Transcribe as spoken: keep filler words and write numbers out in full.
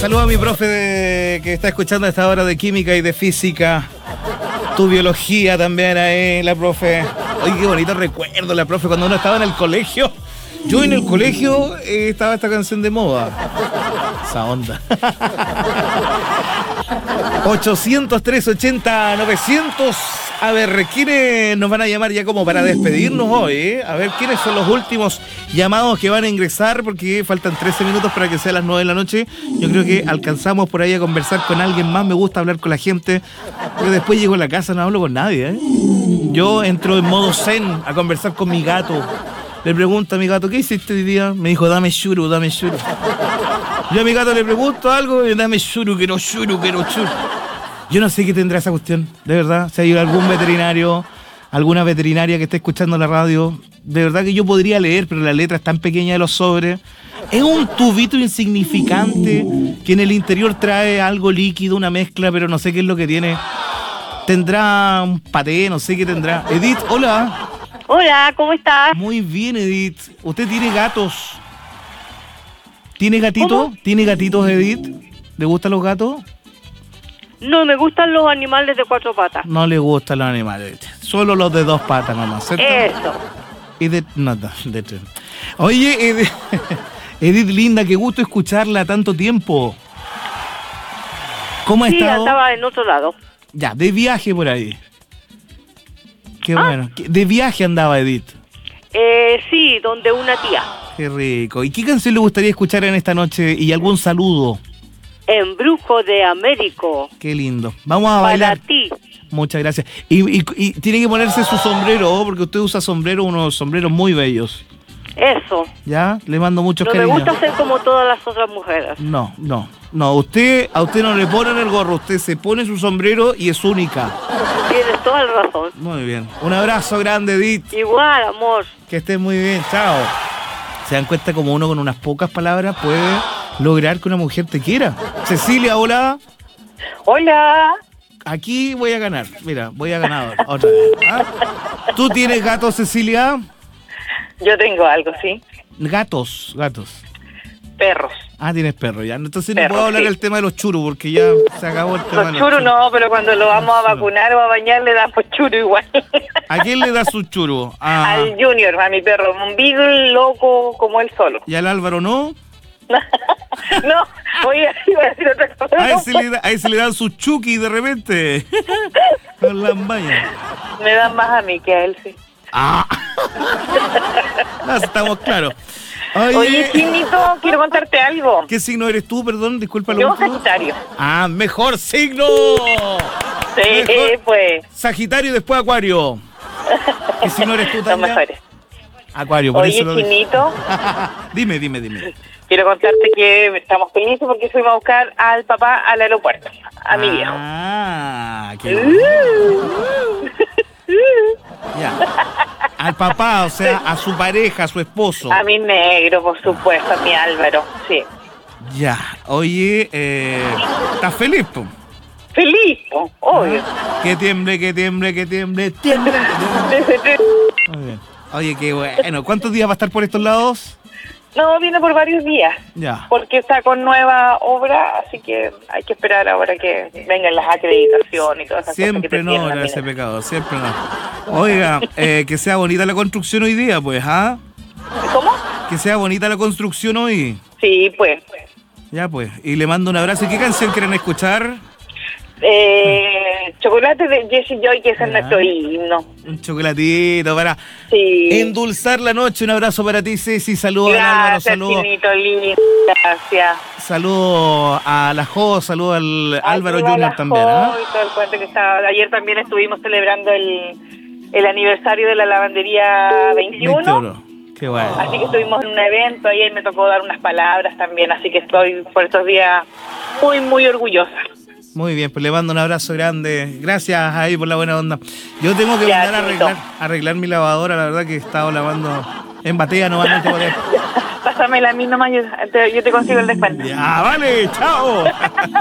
Saludos a mi profe de, que está escuchando a esta hora de química y de física. Tu biología también ahí, la profe. Oye, qué bonito recuerdo, la profe, cuando uno estaba en el colegio. Yo en el colegio eh, estaba esta canción de moda. Esa onda. ochocientos tres ochenta novecientos. A ver, ¿quiénes nos van a llamar ya como para despedirnos hoy? Eh? A ver, ¿quiénes son los últimos llamados que van a ingresar? Porque faltan trece minutos para que sea las nueve de la noche. Yo creo que alcanzamos por ahí a conversar con alguien más. Me gusta hablar con la gente. Porque después llego a la casa, no hablo con nadie. ¿eh? Yo entro en modo zen a conversar con mi gato. Le pregunto a mi gato, ¿qué hiciste hoy día? Me dijo, dame shuru, dame shuru. Yo a mi gato le pregunto algo y dame shuru, quiero shuru, quiero shuru. Yo no sé qué tendrá esa cuestión, de verdad. Si hay algún veterinario, alguna veterinaria que esté escuchando la radio, de verdad que yo podría leer, pero la letra es tan pequeña de los sobres. Es un tubito insignificante que en el interior trae algo líquido, una mezcla, pero no sé qué es lo que tiene. Tendrá un paté, no sé qué tendrá. Edith, hola. Hola, ¿cómo estás? Muy bien, Edith. ¿Usted tiene gatos? ¿Tiene gatitos? ¿Cómo? ¿Tiene gatitos, Edith? ¿Le gustan los gatos? No, me gustan los animales de cuatro patas. No le gustan los animales. Solo los de dos patas nomás, ¿cierto? Eso. Y de... No, de tres. Oye, Edith, Edith, linda, qué gusto escucharla tanto tiempo. ¿Cómo ha Sí, estado? andaba en otro lado. Ya, de viaje por ahí. Qué Ah. bueno. De viaje andaba Edith. Eh, sí, donde una tía. Qué rico. ¿Y qué canción le gustaría escuchar en esta noche? ¿Y algún saludo? Embrujo de Américo. Qué lindo. Vamos a Para bailar. ti. Muchas gracias. Y, y, y tiene que ponerse su sombrero, ¿oh? Porque usted usa sombrero, unos sombreros muy bellos. Eso. ¿Ya? Le mando muchos No me cariños. gusta ser como todas las otras mujeres. No, no. No, usted, a usted no le ponen el gorro, usted se pone su sombrero y es única. Tienes toda la razón. Muy bien. Un abrazo grande, Edith. Igual, amor. Que estés muy bien. Chao. ¿Se dan cuenta como uno con unas pocas palabras puede lograr que una mujer te quiera? Cecilia, hola. Hola. Aquí voy a ganar. Mira, voy a ganar otra vez. ¿Ah? ¿Tú tienes gatos, Cecilia? Yo tengo algo, sí. Gatos, gatos. Perros. Ah, tienes perro ya. Entonces Perro, no puedo hablar sí. del tema de los churros porque ya se acabó el tema Los de churos no, pero cuando lo vamos a vacunar o a bañar le damos churo igual. ¿A quién le da su churro? A... Al Junior, a mi perro. Un beagle loco como él solo. ¿Y al Álvaro no? No, voy a, iba a decir otra cosa. A ese le, da, a ese le dan su chuki de repente. Con las bañas. Me dan más a mí que a él, sí. Ah. No, estamos claros. Oye, Oye, Chinito, quiero contarte algo. ¿qué signo eres tú? Perdón, disculpa lo Yo, último. Sagitario. Ah, mejor signo. Sí, Mejor. pues. Sagitario y después Acuario. ¿Qué signo eres tú, Los Tania? mejores. Acuario, por Oye, eso lo dije. Chinito, Dime, dime, dime. quiero contarte que estamos felices porque fuimos a buscar al papá al aeropuerto, a mi viejo. Ah, qué bueno. Ya. Al papá, o sea, a su pareja, a su esposo. A mi negro, por supuesto, a mi Álvaro, sí. Ya. Oye, eh, ¿estás feliz, po? Feliz, po, obvio. Que tiemble, que tiemble, que tiemble, tiemble. Muy bien. Oye, qué bueno. ¿Cuántos días va a estar por estos lados? No, viene por varios días, Ya. porque está con nueva obra, así que hay que esperar ahora que vengan las acreditaciones y todas esas Siempre cosas que te no, tienen, era ese amiga. pecado, siempre no. Oiga, eh, que sea bonita la construcción hoy día, pues, ¿ah? ¿Cómo? Que sea bonita la construcción hoy. Sí, pues. Ya, pues. Y le mando un abrazo. ¿Y qué canción quieren escuchar? Eh, chocolate de Jessie Joy, que ese es Ya. nuestro himno. Un chocolatito para Sí. endulzar la noche. Un abrazo para ti, Ceci. Saludos a Álvaro, Gracias, saludos. Chinito, lindo. Gracias. Saludos a la Jo, saludos al Álvaro Arriba Junior la también, Jo ¿ah? y todo el cuento que estaba. Ayer también estuvimos celebrando el, el aniversario de la lavandería veintiuno. veintiuno. Qué bueno. Así que estuvimos en un evento, ayer me tocó dar unas palabras también, así que estoy por estos días muy, muy orgullosa. Muy bien, pues le mando un abrazo grande. Gracias ahí por la buena onda. Yo tengo que Ya, mandar a Chinito. arreglar, arreglar mi lavadora, la verdad que he estado lavando en batea normalmente por ahí. Pásamela a mí nomás, yo te, yo te consigo el descuento. Ya, vale, chao.